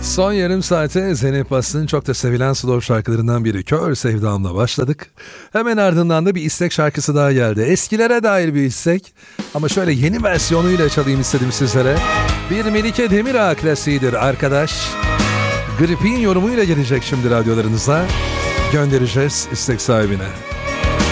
Son yarım saate Zeynep Bastık'ın çok da sevilen slow şarkılarından biri Kör Sevdam'la başladık. Hemen ardından da bir istek şarkısı daha geldi. Eskilere dair bir istek ama şöyle yeni versiyonuyla çalayım istedim sizlere. Bir Melike Demirağ klasiğidir arkadaş. Grip'in yorumuyla gelecek şimdi radyolarınıza. Göndereceğiz istek sahibine.